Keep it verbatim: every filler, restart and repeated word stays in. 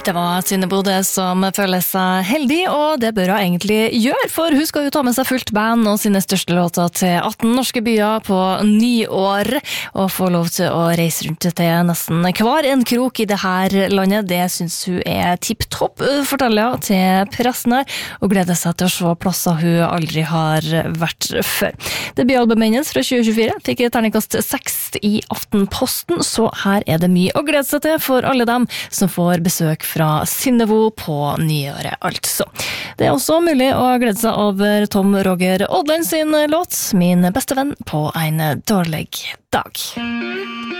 Det var Synne Bodø som føler seg heldig, og det bør hun egentlig gjøre, for hun skal jo ta med seg fullt band og sine største låter til atten norske byer på nyår, og få lov til å reise rundt til nesten hver en krok i det her landet. Det synes hun er tipptopp, forteller hun til pressen her, og gleder seg til å se plasser hun aldri har vært før. Debutalbumet hennes fra tjue tjuefire fikk terningkast seks i Aftenposten, så her er det mye å glede seg til for alle dem som får besøk fra Synnevo på nyåret, altså. Det er også mulig å glede seg over Tom Roger Odland sin låt «Min beste venn på en dårlig dag».